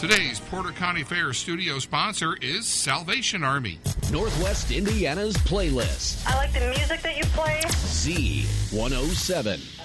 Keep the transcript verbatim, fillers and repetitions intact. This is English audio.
Today's Porter County Fair studio sponsor is Salvation Army. Northwest Indiana's playlist. I like the music that you play. Z one oh seven.